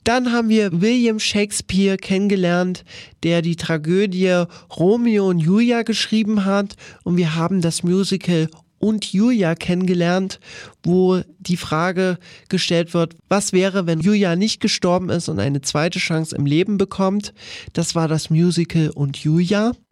Dann haben wir William Shakespeare kennengelernt, der die Tragödie Romeo und Julia geschrieben hat. Und wir haben das Musical und Julia kennengelernt, wo die Frage gestellt wird, was wäre, wenn Julia nicht gestorben ist und eine zweite Chance im Leben bekommt. Das war das Musical und Julia.